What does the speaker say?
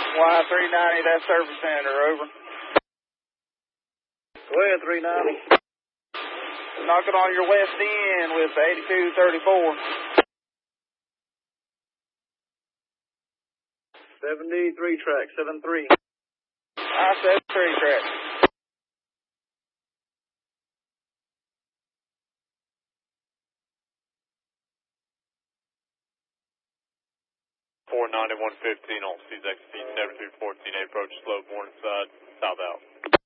Y390, that's Service Center, over. Go ahead, 390. Knocking on your west end with 8234. 73 track, 73. I-73 track. $491.15 on CZXC 7314, approach slope, morning side, south out.